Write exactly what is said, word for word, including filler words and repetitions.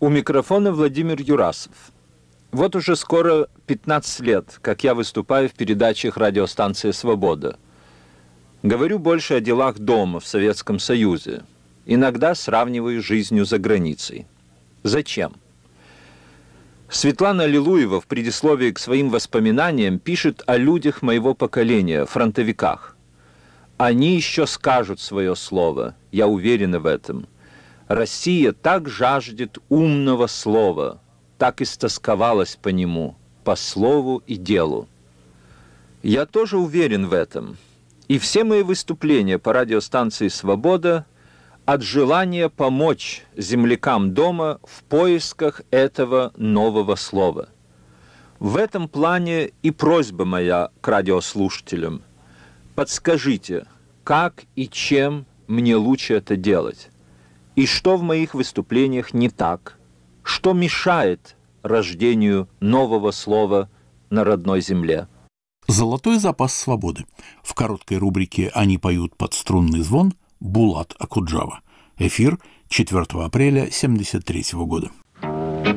У микрофона Владимир Юрасов. Вот уже скоро пятнадцать лет, как я выступаю в передачах радиостанции «Свобода». Говорю больше о делах дома в Советском Союзе. Иногда сравниваю с жизнью за границей. Зачем? Светлана Аллилуева в предисловии к своим воспоминаниям пишет о людях моего поколения, фронтовиках. Они еще скажут свое слово, я уверена в этом. Россия так жаждет умного слова, так истосковалась по нему, по слову и делу. Я тоже уверен в этом. И все мои выступления по радиостанции «Свобода» от желания помочь землякам дома в поисках этого нового слова. В этом плане и просьба моя к радиослушателям. Подскажите, как и чем мне лучше это делать? И что в моих выступлениях не так? Что мешает рождению нового слова на родной земле? Золотой запас свободы. В короткой рубрике «Они поют под струнный звон» Булат Акуджава. Эфир четвёртого апреля семьдесят третьего года.